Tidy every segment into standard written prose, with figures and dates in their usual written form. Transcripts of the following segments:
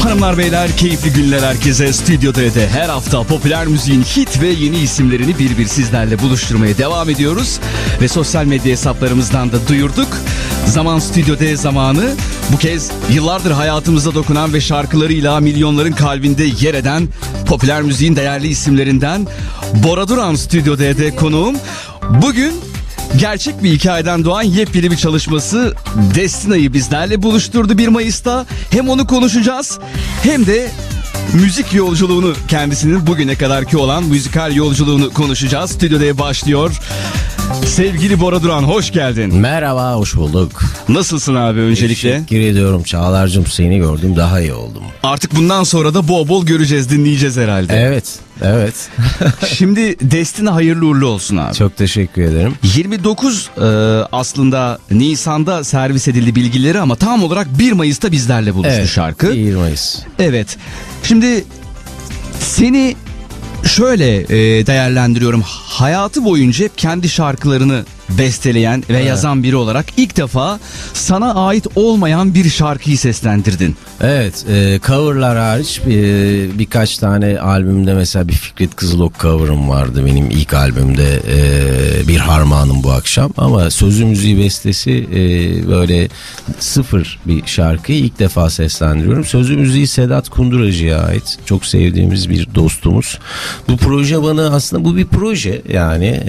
Hanımlar beyler, keyifli günler herkese. Stüdyo D'de her hafta popüler müziğin hit ve yeni isimlerini bir sizlerle buluşturmaya devam ediyoruz. Ve sosyal medya hesaplarımızdan da duyurduk. Zaman Stüdyo D zamanı. Bu kez yıllardır hayatımıza dokunan ve şarkılarıyla milyonların kalbinde yer eden popüler müziğin değerli isimlerinden Bora Duran Stüdyo D'de konuğum. Bugün gerçek bir hikayeden doğan yepyeni bir çalışması Destina'yı bizlerle buluşturdu 1 Mayıs'ta. Hem onu konuşacağız hem de müzik yolculuğunu, kendisinin bugüne kadarki olan müzikal yolculuğunu konuşacağız. Stüdyoda başlıyor. Sevgili Bora Duran, hoş geldin. Merhaba, hoş bulduk. Nasılsın abi öncelikle? Teşekkür ediyorum Çağlar'cığım, seni gördüm daha iyi oldum. Artık bundan sonra da bol bol göreceğiz, dinleyeceğiz herhalde. Evet. Şimdi Destina hayırlı uğurlu olsun abi. Çok teşekkür ederim. 29 aslında Nisan'da servis edildi bilgileri ama tam olarak 1 Mayıs'ta bizlerle buluştu şarkı. 1 Mayıs. Evet. Şimdi seni şöyle değerlendiriyorum. Hayatı boyunca hep kendi şarkılarını besteleyen ve yazan biri olarak ilk defa sana ait olmayan bir şarkıyı seslendirdin. Evet, coverlar hariç birkaç tane albümde, mesela bir Fikret Kızılok cover'ım vardı benim ilk albümde, Bir Harmanım Bu Akşam, ama sözü müziği bestesi böyle sıfır bir şarkıyı ilk defa seslendiriyorum. Sözü müziği Sedat Kunduracı'ya ait, çok sevdiğimiz bir dostumuz. Bu proje bana, aslında bu bir proje yani,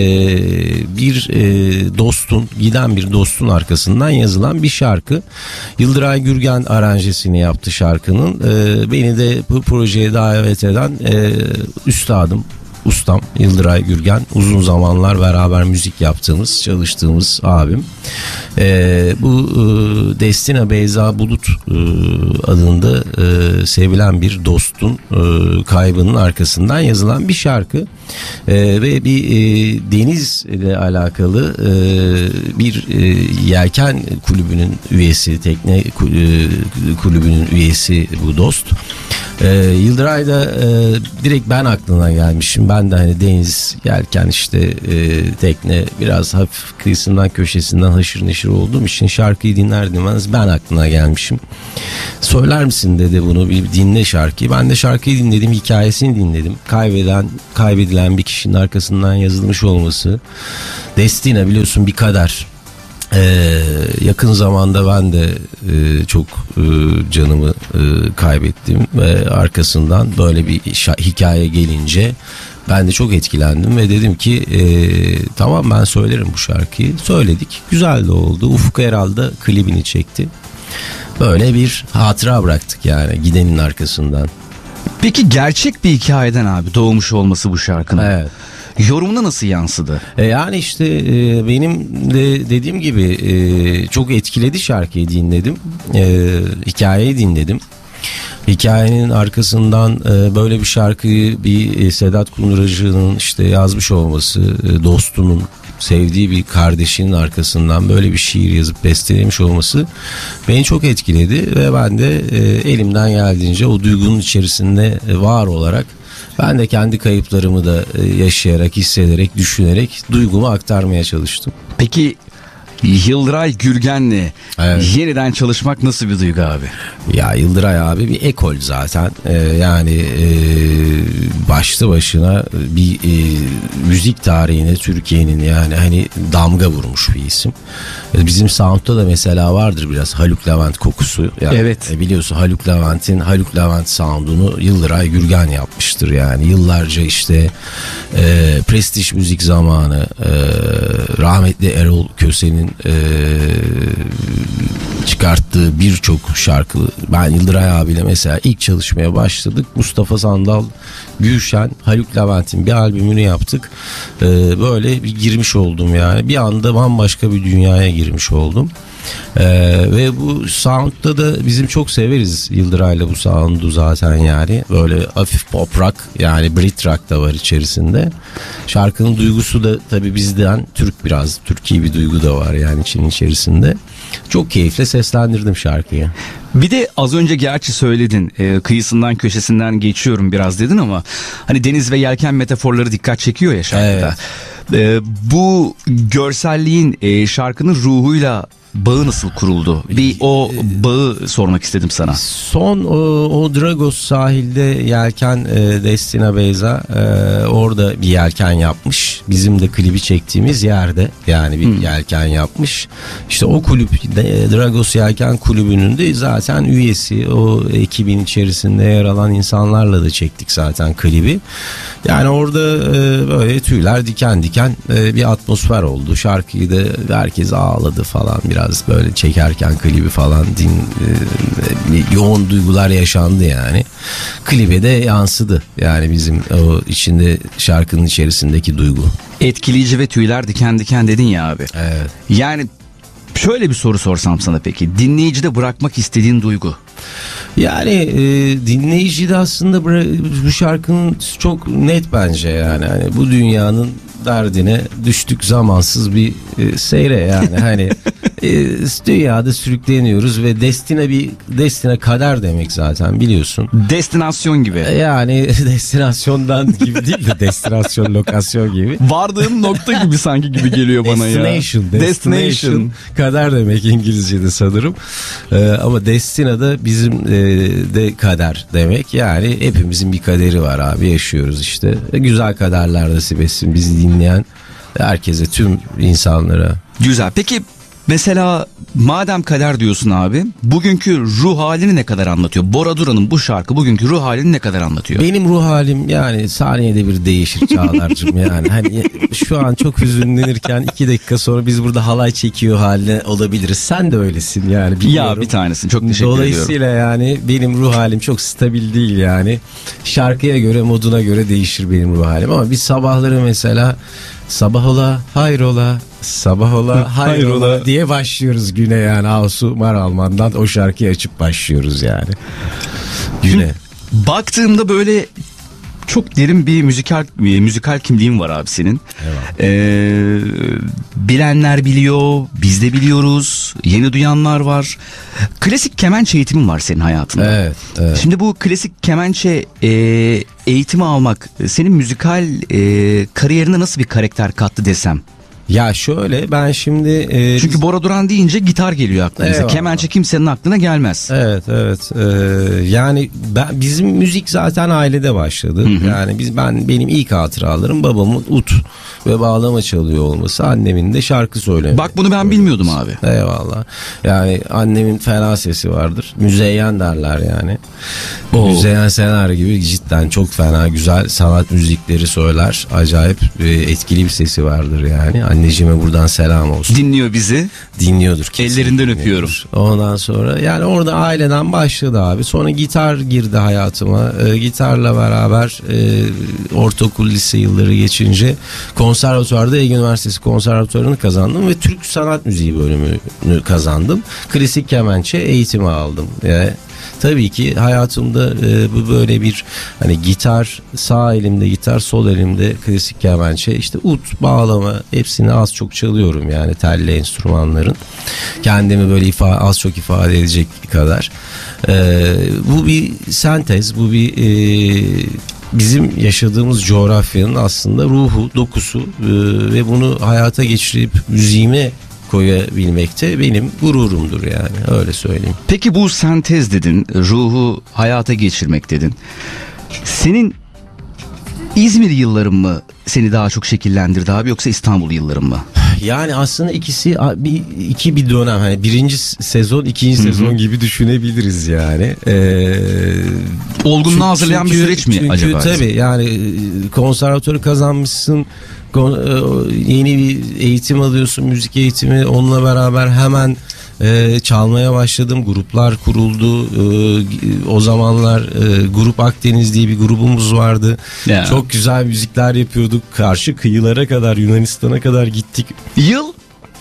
giden bir dostun arkasından yazılan bir şarkı. Yıldıray Gürgen aranjesini yaptı şarkının. Beni de bu projeye davet eden ustam Yıldıray Gürgen, uzun zamanlar beraber müzik yaptığımız, çalıştığımız abim. Bu Destina Beyza Bulut adında sevilen bir dostun kaybının arkasından yazılan bir şarkı. Ve bir deniz ile alakalı bir yelken kulübünün üyesi, tekne kulübünün üyesi bu dost. Yıldıray da direkt ben aklına gelmişim. Ben de hani deniz, yelken, işte tekne, biraz hafif kıyısından köşesinden haşır neşir olduğum için şarkıyı dinler dinlemez ben aklına gelmişim. Söyler misin dedi, bunu bir dinle şarkıyı. Ben de şarkıyı dinledim, hikayesini dinledim. Kaybedilen bir kişinin arkasından yazılmış olması. Destina, biliyorsun, bir kader. Yakın zamanda ben de çok canımı kaybettim ve arkasından böyle bir hikaye gelince ben de çok etkilendim ve dedim ki tamam, ben söylerim bu şarkıyı. Söyledik, güzel de oldu. Ufuk Eral da klibini çekti. Böyle bir hatıra bıraktık yani, gidenin arkasından. Peki gerçek bir hikayeden abi doğmuş olması bu şarkının. Evet. Yorumuna nasıl yansıdı? Yani işte benim de dediğim gibi çok etkiledi, şarkıyı dinledim. Hikayeyi dinledim. Hikayenin arkasından böyle bir şarkıyı bir Sedat Kunduracı'nın işte yazmış olması, dostunun, sevdiği bir kardeşinin arkasından böyle bir şiir yazıp bestelemiş olması beni çok etkiledi ve ben de elimden geldiğince o duygunun içerisinde var olarak ben de kendi kayıplarımı da yaşayarak, hissederek, düşünerek duygumu aktarmaya çalıştım. Peki Yıldıray Gürgen'le yeniden çalışmak nasıl bir duygu abi? Ya Yıldıray abi bir ekol zaten. Yani başlı başına bir müzik tarihine, Türkiye'nin yani hani damga vurmuş bir isim. Bizim sound'da da mesela vardır biraz Haluk Levent kokusu. Yani, evet. Biliyorsun Haluk Levent sound'unu Yıldıray Gürgen yapmıştır yani. Yıllarca işte prestij müzik zamanı rahmetli Erol Köse'nin çıkarttığı birçok şarkı. Ben Yıldıray abiyle mesela ilk çalışmaya başladık. Mustafa Sandal, Gülşen, Haluk Levent'in bir albümünü yaptık. Böyle bir girmiş oldum yani. Bir anda bambaşka bir dünyaya girmiş oldum. Ve bu sound'da da bizim çok severiz Yıldıray'la bu sound'u zaten yani. Böyle hafif pop rock, yani Brit rock da var içerisinde. Şarkının duygusu da tabii bizden biraz Türkiye bir duygu da var yani içerisinde. Çok keyifle seslendirdim şarkıyı. Bir de az önce gerçi söyledin, kıyısından köşesinden geçiyorum biraz dedin ama hani deniz ve yelken metaforları dikkat çekiyor ya şarkıda. Evet. Bu görselliğin şarkının ruhuyla bağı nasıl kuruldu? Bir o bağı sormak istedim sana. Son o Dragos sahilde yelken Destina Beyza orada bir yelken yapmış. Bizim de klibi çektiğimiz yerde yani bir yelken yapmış. İşte o kulüp Dragos Yelken Kulübü'nün de zaten üyesi. O ekibin içerisinde yer alan insanlarla da çektik zaten klibi. Yani orada böyle tüyler diken diken bir atmosfer oldu. Şarkıyı da herkes ağladı falan, biraz böyle çekerken klibi falan yoğun duygular yaşandı yani. Klibe de yansıdı yani bizim o içinde şarkının içerisindeki duygu. Etkileyici ve tüyler diken diken dedin ya abi. Evet. Yani şöyle bir soru sorsam sana peki. Dinleyicide bırakmak istediğin duygu? Yani dinleyicide aslında bu şarkının çok net bence yani. Hani bu dünyanın derdine düştük zamansız bir seyre yani. Hani dünyada sürükleniyoruz ve destina kader demek zaten, biliyorsun. Destinasyon gibi. Yani destinasyondan gibi değil de destinasyon, lokasyon gibi. Vardığın nokta gibi sanki gibi geliyor bana ya. Destination. Kader demek İngilizce'de sanırım. Ama destina da bizim de kader demek. Yani hepimizin bir kaderi var abi, yaşıyoruz işte. Güzel kaderler nasip etsin bizi dinleyen herkese, tüm insanlara. Güzel. Peki mesela madem kader diyorsun abi, bugünkü ruh halini ne kadar anlatıyor? Bora Duran'ın bu şarkı bugünkü ruh halini ne kadar anlatıyor? Benim ruh halim yani saniyede bir değişir Çağlar'cığım yani. Hani şu an çok hüzünlenirken 2 dakika sonra biz burada halay çekiyor haline olabiliriz. Sen de öylesin yani, biliyorum. Ya bir tanesin, çok teşekkür ediyorum. Dolayısıyla yani benim ruh halim çok stabil değil yani. Şarkıya göre, moduna göre değişir benim ruh halim. Ama biz sabahları mesela sabah ola hayrola, sabah ola hayrola diye başlıyoruz güne yani. Asu Maralman'dan o şarkıyı açıp başlıyoruz yani güne. Baktığımda böyle çok derin bir müzikal kimliğin var abi senin. Bilenler biliyor, biz de biliyoruz, yeni duyanlar var. Klasik kemençe eğitimin var senin hayatında. Evet, evet. Şimdi bu klasik kemençe eğitimi almak senin müzikal kariyerine nasıl bir karakter kattı desem? Ya şöyle, ben şimdi çünkü Bora Duran deyince gitar geliyor aklımıza. Eyvallah. Kemençe kimsenin aklına gelmez. Evet. Yani bizim müzik zaten ailede başladı. Hı-hı. Yani benim ilk hatıralarım babamın ut ve bağlama çalıyor olması, annemin de şarkı söylemesi. Bak bunu ben bilmiyordum abi. Eyvallah. Yani annemin fena sesi vardır. Müzeyyen derler yani. Müzeyyen Senar gibi cidden çok fena güzel sanat müzikleri söyler. Acayip etkili bir sesi vardır yani. Anneciğime buradan selam olsun. Dinliyor bizi. Dinliyordur kesin. Ellerinden öpüyorum. Ondan sonra yani orada aileden başladı abi. Sonra gitar girdi hayatıma. Gitarla beraber ortaokul, lise yılları geçince konservatuvarda, Ege Üniversitesi konservatuvarını kazandım ve Türk Sanat Müziği bölümünü kazandım. Klasik kemençe eğitimi aldım. Tabii ki hayatımda bu böyle bir hani gitar, sağ elimde gitar, sol elimde klasik kemençe, işte ut, bağlama, hepsini az çok çalıyorum yani, telli enstrümanların. Kendimi böyle az çok ifade edecek kadar. Bu bir sentez, bu bir bizim yaşadığımız coğrafyanın aslında ruhu, dokusu ve bunu hayata geçirip müziğime koyabilmekte benim gururumdur yani, öyle söyleyeyim. Peki bu sentez dedin, ruhu hayata geçirmek dedin. Senin İzmir yılların mı seni daha çok şekillendirdi abi, yoksa İstanbul yılların mı? Yani aslında ikisi bir dönem, hani birinci sezon, ikinci sezon gibi düşünebiliriz yani. Olgunluğa hazırlayan bir süreç mi acaba? Tabii yani konservatuarı kazanmışsın, yeni bir eğitim alıyorsun, müzik eğitimi, onunla beraber hemen çalmaya başladım. Gruplar kuruldu. O zamanlar Grup Akdeniz diye bir grubumuz vardı. Ya. Çok güzel müzikler yapıyorduk. Karşı kıyılara kadar, Yunanistan'a kadar gittik. Yıl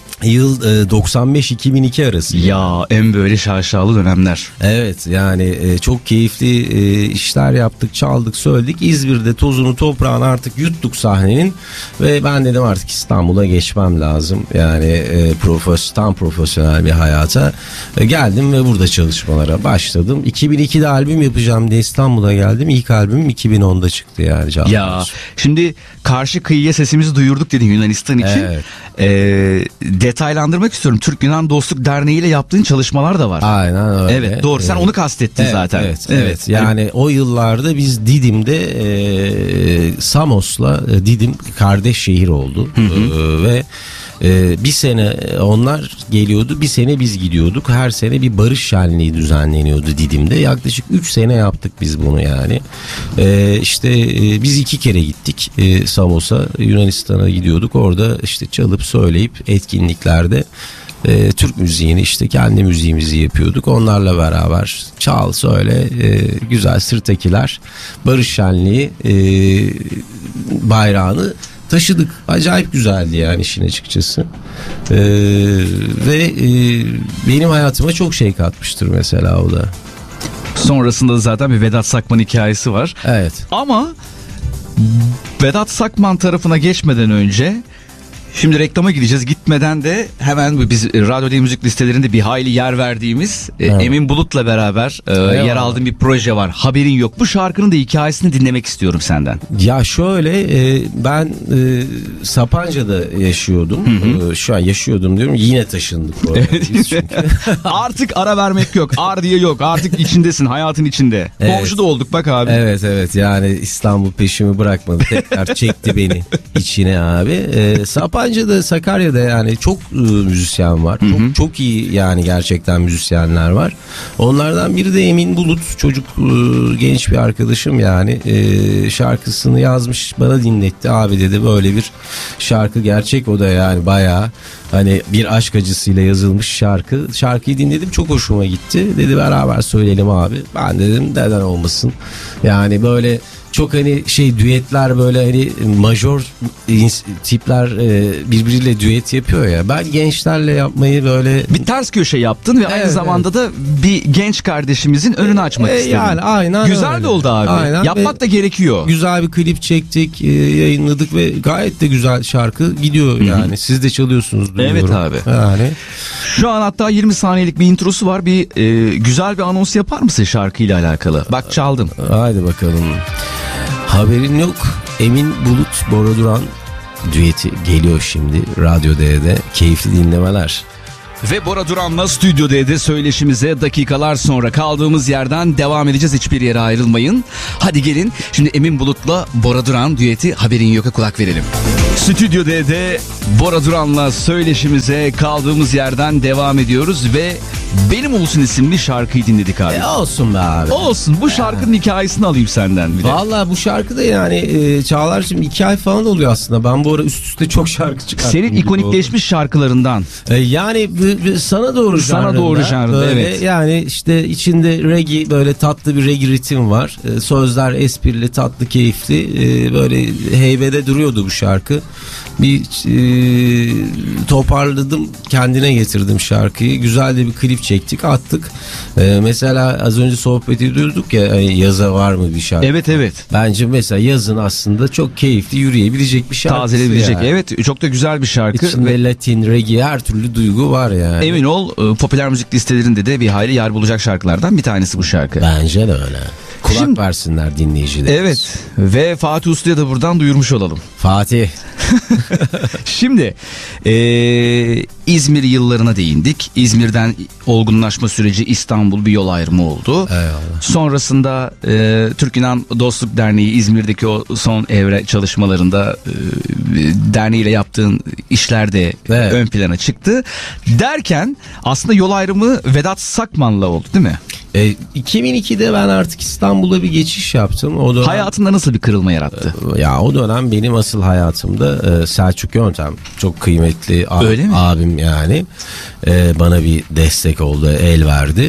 95-2002 arası. Ya en böyle şaşalı dönemler. Evet yani çok keyifli işler yaptık, çaldık, söyledik. İzmir'de tozunu toprağını artık yuttuk sahnenin ve ben dedim artık İstanbul'a geçmem lazım. Yani tam profesyonel bir hayata geldim ve burada çalışmalara başladım. 2002'de albüm yapacağım diye İstanbul'a geldim. İlk albümüm 2010'da çıktı yani. Ya şimdi karşı kıyıya sesimizi duyurduk dedin Yunanistan için. Evet. detaylandırmak istiyorum. Türk-Yunan Dostluk Derneği ile yaptığın çalışmalar da var. Aynen öyle. Evet, doğru. Sen onu kastettin zaten. Evet. Yani o yıllarda biz Didim'de Samos'la Didim kardeş şehir oldu. Ve bir sene onlar geliyordu, bir sene biz gidiyorduk. Her sene bir barış şenliği düzenleniyordu Didim'de. Yaklaşık 3 sene yaptık biz bunu yani. Biz 2 kere gittik Samos'a, Yunanistan'a gidiyorduk. Orada işte çalıp söyleyip etkinliklerde Türk müziğini, işte kendi müziğimizi yapıyorduk. Onlarla beraber çal söyle güzel sırtakiler barış şenliği bayrağını taşıdık. Acayip güzeldi yani işin açıkçası. Benim hayatıma çok şey katmıştır mesela o da. Sonrasında zaten bir Vedat Sakman hikayesi var. Evet. Ama Vedat Sakman tarafına geçmeden önce, şimdi reklama gideceğiz. Gitmeden de hemen biz Radyo D müzik listelerinde bir hayli yer verdiğimiz Emin Bulut'la beraber yer aldığım bir proje var. Haberin yok. Bu şarkının da hikayesini dinlemek istiyorum senden. Ya şöyle ben Sapanca'da yaşıyordum. Şu an yaşıyordum diyorum. Yine taşındık bu arada. Çünkü. Artık ara vermek yok. Ar diye yok. Artık içindesin. Hayatın içinde. Evet. Komşu da olduk bak abi. Evet yani İstanbul peşimi bırakmadı. Tekrar çekti beni içine abi. Sapanca'da, Sakarya'da yani çok müzisyen var. Çok iyi yani gerçekten müzisyenler var. Onlardan biri de Emin Bulut. Çocuk genç bir arkadaşım yani. Şarkısını yazmış, bana dinletti. Abi dedi, böyle bir şarkı gerçek, o da yani bayağı hani bir aşk acısıyla yazılmış şarkı. Şarkıyı dinledim, çok hoşuma gitti. Dedi beraber söyleyelim abi. Ben dedim neden olmasın. Yani böyle çok hani düetler, böyle hani majör tipler birbiriyle düet yapıyor ya. Ben gençlerle yapmayı böyle bir ters köşe yaptın ve aynı zamanda da bir genç kardeşimizin önünü açmak istedin. Yani aynen güzel öyle. de oldu abi. Aynen. Yapmak da gerekiyor. Güzel bir klip çektik, yayınladık ve gayet de güzel şarkı gidiyor yani. Siz de çalıyorsunuz duyuyorum. Evet abi. Yani. Şu an hatta 20 saniyelik bir introsu var. Bir güzel bir anons yapar mısın şarkıyla alakalı? Bak çaldım. Haydi bakalım. Haberin yok. Emin Bulut, Bora Duran düeti geliyor şimdi Radyo D'de. Keyifli dinlemeler. Ve Bora Duran'la Stüdyo D'de söyleşimize dakikalar sonra kaldığımız yerden devam edeceğiz. Hiçbir yere ayrılmayın. Hadi gelin şimdi Emin Bulut'la Bora Duran düeti Haberin Yok'a kulak verelim. Stüdyo D'de Bora Duran'la söyleşimize kaldığımız yerden devam ediyoruz ve Benim Olsun isimli şarkıyı dinledik abi. Olsun be abi. Olsun, bu şarkının hikayesini alayım senden bir de. Valla bu şarkı da yani Çağlar şimdi 2 ay falan oluyor aslında. Ben bu ara üst üste çok şarkı çıkarttım. Senin ikonikleşmiş şarkılarından. Yani sana doğru janrında evet. Yani işte içinde reggae, böyle tatlı bir reggae ritim var. Sözler esprili, tatlı, keyifli. Böyle heybede duruyordu bu şarkı. Bir toparladım, kendine getirdim şarkıyı. Güzel de bir klip çektik, attık. Mesela az önce sohbet ediyorduk ya, yaza var mı bir şarkı? Evet. Bence mesela yazın aslında çok keyifli yürüyebilecek bir şarkı. Tazeleyebilecek. Yani. Evet, çok da güzel bir şarkı. İçinde Latin, reggae, her türlü duygu var yani. Emin ol, popüler müzik listelerinde de bir hayli yer bulacak şarkılardan bir tanesi bu şarkı. Bence de öyle. Kulak versinler dinleyiciler. Evet, ve Fatih Usta'ya da buradan duyurmuş olalım. Fatih. Şimdi İzmir yıllarına değindik. İzmir'den olgunlaşma süreci, İstanbul bir yol ayrımı oldu. Eyvallah. Sonrasında Türk-Yunan Dostluk Derneği İzmir'deki o son evre çalışmalarında derneğiyle yaptığın işler de ön plana çıktı. Derken aslında yol ayrımı Vedat Sakman'la oldu değil mi? 2002'de ben artık İstanbul'a bir geçiş yaptım. O dönem, hayatında nasıl bir kırılma yarattı? Ya o dönem benim asıl hayatımda Selçuk Yöntem çok kıymetli abim yani. Bana bir destek oldu, el verdi.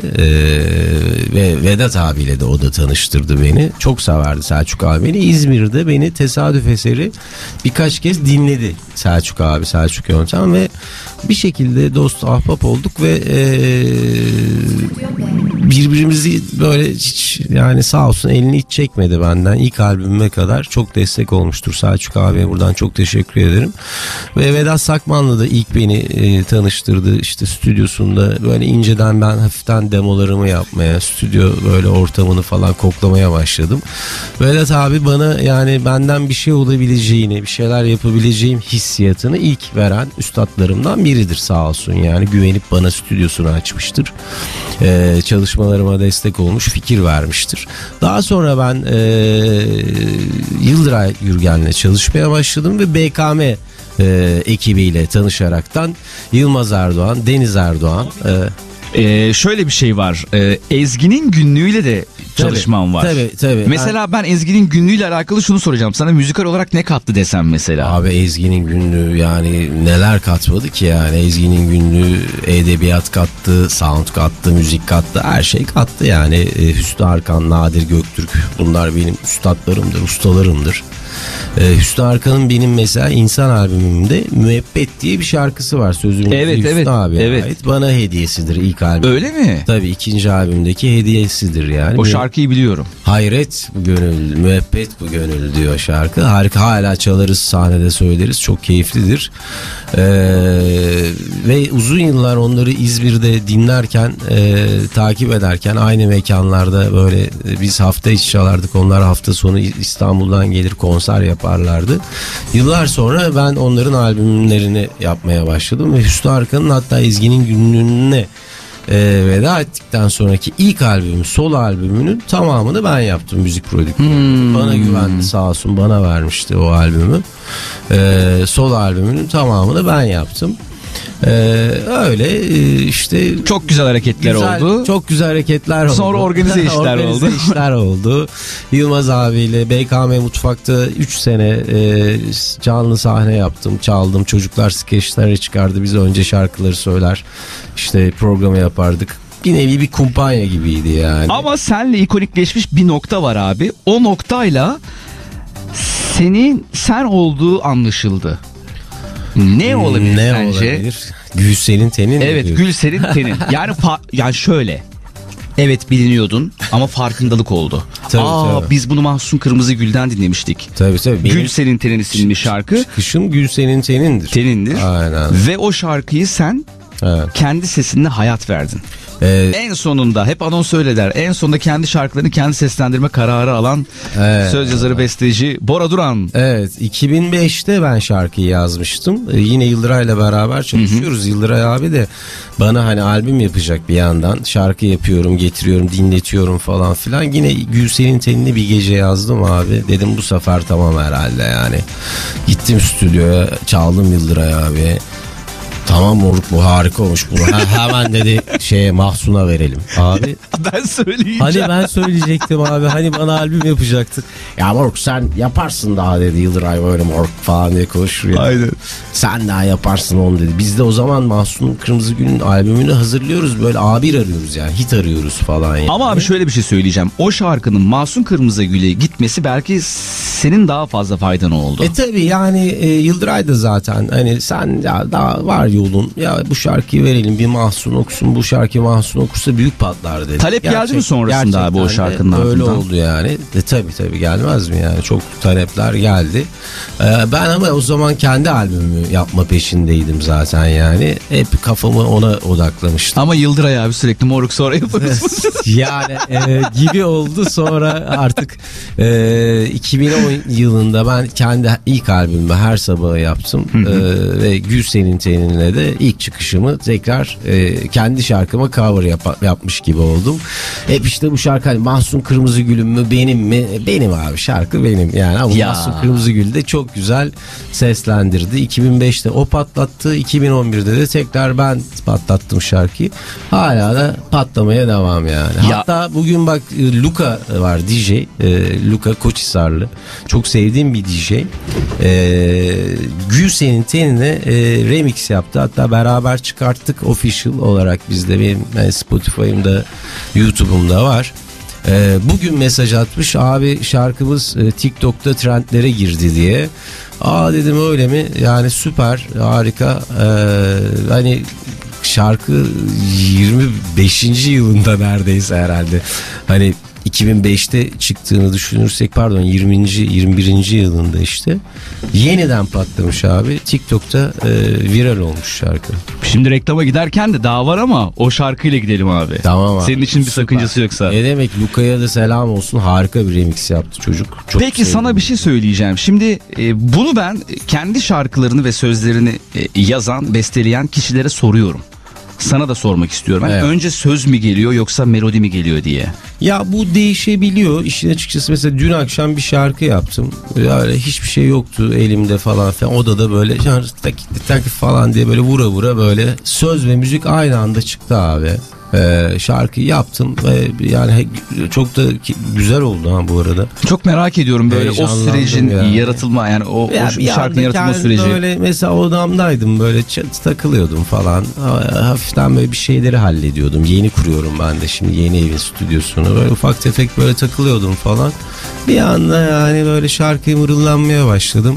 Ve Vedat abiyle de o da tanıştırdı beni. Çok severdi Selçuk abi beni. İzmir'de beni tesadüf eseri birkaç kez dinledi Selçuk abi, Selçuk Yöntem ve bir şekilde dost ahbap olduk ve birbirimizi böyle hiç, yani sağ olsun elini hiç çekmedi benden. İlk albümüme kadar çok destek olmuştur. Selçuk abiye buradan çok teşekkür ederim. Ve Vedat Sakman'la da ilk beni tanıştırdı. İşte stüdyosunda böyle inceden ben hafiften demolarımı yapmaya, stüdyo böyle ortamını falan koklamaya başladım. Vedat abi bana yani benden bir şey olabileceğini, bir şeyler yapabileceğim hissiyatını ilk veren üstadlarımdan biridir sağ olsun. Yani güvenip bana stüdyosunu açmıştır. Çalışmalarıma destek olmuş, fikir vermiştir. Daha sonra ben Yıldıray Gürgen'le çalışmaya başladım ve BKM ekibiyle tanışaraktan Yılmaz Erdoğan, Deniz Erdoğan. Şöyle bir şey var. Ezgi'nin günlüğüyle de çalışmam var. Tabii. Mesela ben Ezgi'nin günlüğüyle alakalı şunu soracağım. Sana müzikal olarak ne kattı desem mesela? Abi Ezgi'nin günlüğü yani neler katmadı ki yani. Ezgi'nin günlüğü edebiyat kattı, sound kattı, müzik kattı, her şey kattı yani. Hüsnü Arkan, Nadir Göktürk, bunlar benim üstadlarımdır, ustalarımdır. Hüsnü Arkan'ın benim mesela İnsan albümümde Müebbet diye bir şarkısı var. Sözünün Hüsnü abiye ait. Bana hediyesidir ilk albüm. Öyle mi? Tabii ikinci albümdeki hediyesidir yani. O şarkıyı biliyorum. Hayret bu gönül, müebbet bu gönül diyor şarkı. Harika, hala çalarız, sahnede söyleriz. Çok keyiflidir. Ve uzun yıllar onları İzmir'de dinlerken, takip ederken aynı mekanlarda böyle biz hafta içi çalardık. Onlar hafta sonu İstanbul'dan gelir konser yaparlardı. Yıllar sonra ben onların albümlerini yapmaya başladım ve Hüsnü Arkan'ın hatta Ezgi'nin günlüğüne veda ettikten sonraki ilk albümü, solo albümünün tamamını ben yaptım, müzik prodüktörü. Bana güvendi sağ olsun, bana vermişti o albümü. Solo albümünün tamamını ben yaptım. Öyle işte çok güzel hareketler oldu. Çok güzel hareketler oldu. Sonra organize işler oldu. Yılmaz abiyle BKM Mutfak'ta 3 sene canlı sahne yaptım, çaldım. Çocuklar skeçler çıkardı. Biz önce şarkıları söyler, işte programı yapardık. Bir nevi bir kumpanya gibiydi yani. Ama senle ikonikleşmiş bir nokta var abi. O noktayla sen olduğu anlaşıldı. Ne olabilir sence? Olabilir? Gülsel'in tenin. Evet, Gülsel'in tenin. Yani şöyle. Evet, biliniyordun ama farkındalık oldu. Tabii. Biz bunu Mahsun Kırmızıgül'den dinlemiştik. Tabii. Gülsel'in tenin isimli şarkı. Çıkışım Gülsel'in tenindir. Aynen. Ve o şarkıyı sen kendi sesinle hayat verdin. En sonunda hep anons öyle der. En sonunda kendi şarkılarını kendi seslendirme kararı alan söz yazarı, besteci Bora Duran. Evet, 2005'te ben şarkıyı yazmıştım. Yine Yıldıray'la beraber çalışıyoruz. Yıldıray abi de bana hani albüm yapacak bir yandan. Şarkı yapıyorum, getiriyorum, dinletiyorum falan filan. Yine Gülsel'in tenini bir gece yazdım abi. Dedim bu sefer tamam herhalde yani. Gittim stüdyoya, çaldım Yıldıray abi. Tamam moruk, bu harika olmuş bunu. Hemen dedi Mahsun'a verelim. Abi ben söyleyeceğim. Hani ben söyleyecektim abi. Hani bana albüm yapacaktık. Ya moruk sen yaparsın daha dedi. Yıldıray böyle moruk falan diye konuşuyor. Aynen. Sen daha yaparsın onu dedi. Biz de o zaman Mahsun Kırmızıgül'ün albümünü hazırlıyoruz. Böyle A1 arıyoruz yani. Hit arıyoruz falan yani. Ama abi şöyle bir şey söyleyeceğim. O şarkının Mahsun Kırmızıgül'e gitmesi belki senin daha fazla faydan oldu. Tabii yani Yıldıray da zaten hani sen ya daha var yolun. Ya bu şarkıyı verelim, bir Mahsun okusun. Bu şarkıyı Mahsun okursa büyük patlar dedi. Talep geldi mi sonrasında abi o şarkının ardından? Öyle oldu yani. Tabii gelmez mi yani? Çok talepler geldi. Ben ama o zaman kendi albümümü yapma peşindeydim zaten yani. Hep kafamı ona odaklamıştım. Ama Yıldıray abi sürekli moruk sonra yaparız. Yani gibi oldu. Sonra artık 2010 yılında ben kendi ilk albümümü Her Sabahı yaptım. Ve Gülsel'in teninle de ilk çıkışımı tekrar kendi şarkıma cover yapmış gibi oldum. Hep işte bu şarkı hani Mahsun Kırmızıgül'üm mü benim mi? Benim abi, şarkı benim yani. Ama Mahsun Kırmızıgül de çok güzel seslendirdi. 2005'te o patlattı. 2011'de de tekrar ben patlattım şarkıyı. Hala da patlamaya devam yani. Hatta bugün bak Luka var, DJ. Luka Koçhisarlı. Çok sevdiğim bir DJ. Gülsel'in tenine remix yaptı. Hatta beraber çıkarttık official olarak bizde. Benim Spotify'ımda, YouTube'umda var. Bugün mesaj atmış, abi şarkımız TikTok'ta trendlere girdi diye. Dedim öyle mi? Yani süper, harika. Hani şarkı 25. yılında neredeyse herhalde. Hani 2005'te çıktığını düşünürsek, pardon 21. yılında işte yeniden patlamış abi. TikTok'ta viral olmuş şarkı. Şimdi reklama giderken de daha var ama o şarkıyla gidelim abi. Tamam abi. Senin için bir Süper. sakıncası yoksa. Ne demek, Luka'ya da selam olsun, harika bir remix yaptı çocuk. Çok Peki sevdim. sana bir şey söyleyeceğim. Şimdi bunu ben kendi şarkılarını ve sözlerini yazan, besteleyen kişilere soruyorum. Sana da sormak istiyorum. Yani Evet. önce söz mü geliyor yoksa melodi mi geliyor diye. Ya bu değişebiliyor. İşin açıkçası mesela dün akşam bir şarkı yaptım. Öyle hiçbir şey yoktu elimde falan filan. Odada böyle tak falan diye böyle vura vura böyle söz ve müzik aynı anda çıktı abi. Şarkıyı yaptım ve yani çok da güzel oldu ha bu arada. Çok merak ediyorum böyle o Heyecanlandım sürecin yani. yaratılma, yani o Ya bir şarkının anda yaratılma kendim süreci. böyle mesela odamdaydım, böyle takılıyordum falan. Hafiften böyle bir şeyleri hallediyordum. Yeni kuruyorum ben de şimdi yeni evin stüdyosunu. Böyle ufak tefek böyle takılıyordum falan. Bir anda yani böyle şarkıyı mırıldanmaya başladım.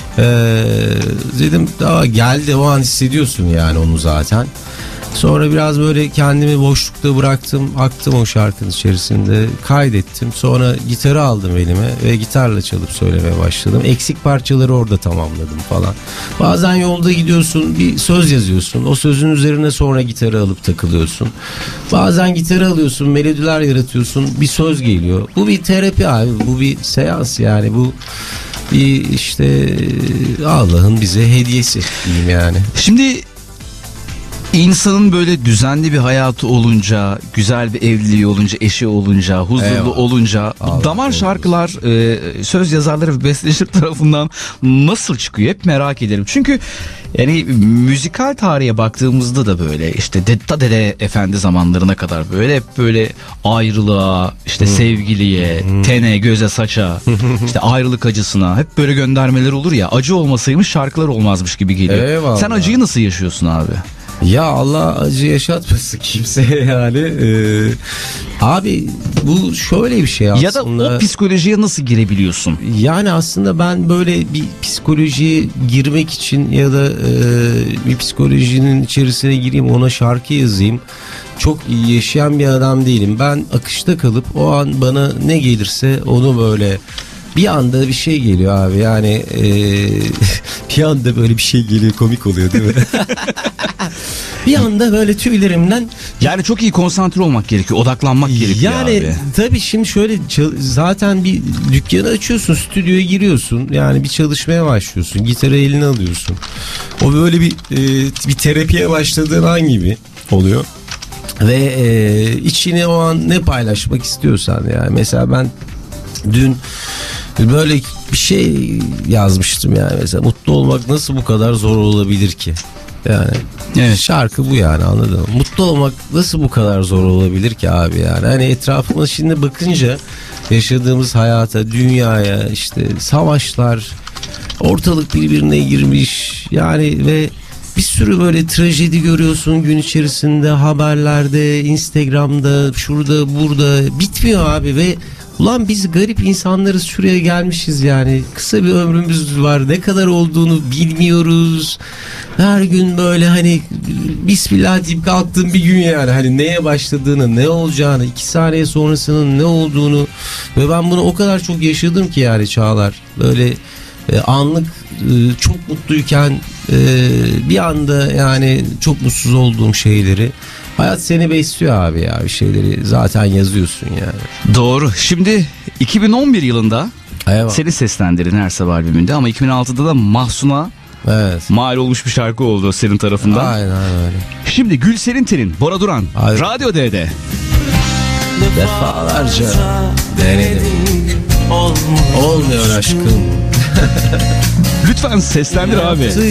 Dedim daha geldi, o an hissediyorsun yani onu zaten. Sonra biraz böyle kendimi boşlukta bıraktım, aktım o şarkının içerisinde, kaydettim. Sonra gitarı aldım elime ve gitarla çalıp söylemeye başladım. Eksik parçaları orada tamamladım falan. Bazen yolda gidiyorsun, bir söz yazıyorsun. O sözün üzerine sonra gitarı alıp takılıyorsun. Bazen gitarı alıyorsun, melodiler yaratıyorsun, bir söz geliyor. Bu bir terapi abi, bu bir seans yani, bu bir işte Allah'ın bize hediyesi diyeyim yani. Şimdi İnsanın böyle düzenli bir hayatı olunca, güzel bir evliliği olunca, eşi olunca, huzurlu Eyvallah. olunca Allah damar olsun. şarkılar söz yazarları ve besteciler tarafından nasıl çıkıyor? Hep merak ederim. Çünkü yani müzikal tarihe baktığımızda da böyle işte Dede Efendi zamanlarına kadar böyle hep böyle ayrılığa, işte sevgiliye, tene, göze, saça, işte ayrılık acısına hep böyle göndermeler olur ya. Acı olmasaymış şarkılar olmazmış gibi geliyor. Eyvallah. Sen acıyı nasıl yaşıyorsun abi? Ya Allah acı yaşatmasın kimseye yani. Abi bu şöyle bir şey aslında. Ya da o psikolojiye nasıl girebiliyorsun? Yani aslında ben böyle bir psikolojiye girmek için ya da bir psikolojinin içerisine gireyim, ona şarkı yazayım, çok iyi yaşayan bir adam değilim. Ben akışta kalıp o an bana ne gelirse onu böyle bir anda bir şey geliyor abi yani bir anda böyle bir şey geliyor, komik oluyor değil mi? Bir anda böyle tüylerimden. Yani çok iyi konsantre olmak gerekiyor, odaklanmak gerekiyor Yani abi. tabii şimdi şöyle zaten bir dükkanı açıyorsun, stüdyoya giriyorsun, yani bir çalışmaya başlıyorsun, gitarı eline alıyorsun. O böyle bir terapiye başladığın an gibi oluyor. Ve içine o an ne paylaşmak istiyorsan, yani mesela ben dün böyle bir şey yazmıştım yani, mesela mutlu olmak nasıl bu kadar zor olabilir ki? Yani Evet. şarkı bu yani, anladın mı? Mutlu olmak nasıl bu kadar zor olabilir ki abi yani? Hani etrafıma şimdi bakınca yaşadığımız hayata, dünyaya, işte savaşlar, ortalık birbirine girmiş yani ve bir sürü böyle trajedi görüyorsun gün içerisinde, haberlerde, Instagram'da, şurada, burada, bitmiyor abi ve ulan biz garip insanlarız, şuraya gelmişiz yani. Kısa bir ömrümüz var. Ne kadar olduğunu bilmiyoruz. Her gün böyle hani Bismillah deyip kalktığım bir gün yani. Hani neye başladığını, ne olacağını, 2 saniye sonrasının ne olduğunu. Ve ben bunu o kadar çok yaşadım ki yani Çağlar. Böyle anlık çok mutluyken bir anda yani çok mutsuz olduğum şeyleri. Hayat seni besliyor abi ya, bir şeyleri zaten yazıyorsun yani. Doğru. Şimdi 2011 yılında Eyvallah. seni seslendirin Her Sabah albümünde, ama 2006'da da Mahsun'a Evet. mal olmuş bir şarkı oldu senin tarafından. Aynen öyle. Şimdi Gülsel'in Telin, Bora Duran, Aynen. Radyo D'de. Defalarca denedim. Olmuyor aşkım. Lütfen seslendir abi.